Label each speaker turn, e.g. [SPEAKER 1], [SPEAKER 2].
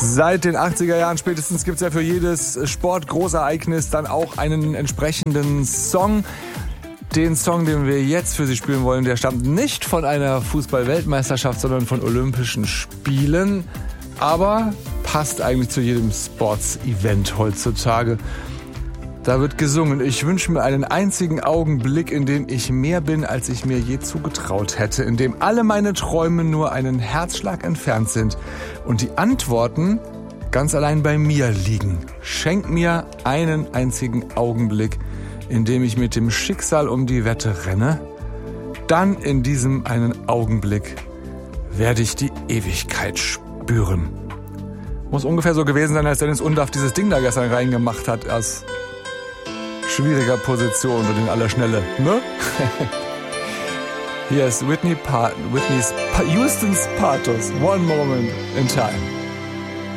[SPEAKER 1] Seit den 80er Jahren spätestens gibt es ja für jedes Sportgroßereignis dann auch einen entsprechenden Song. Den Song, den wir jetzt für Sie spielen wollen, der stammt nicht von einer Fußball-Weltmeisterschaft, sondern von Olympischen Spielen. Aber passt eigentlich zu jedem Sports-Event heutzutage. Da wird gesungen: Ich wünsche mir einen einzigen Augenblick, in dem ich mehr bin, als ich mir je zugetraut hätte, in dem alle meine Träume nur einen Herzschlag entfernt sind und die Antworten ganz allein bei mir liegen. Schenk mir einen einzigen Augenblick, in dem ich mit dem Schicksal um die Wette renne. Dann in diesem einen Augenblick werde ich die Ewigkeit spüren. Muss ungefähr so gewesen sein, als Dennis Undaff dieses Ding da gestern reingemacht hat, aus schwieriger Position und in aller Schnelle, ne? Hier ist Whitney Houston's Pathos, One Moment in Time.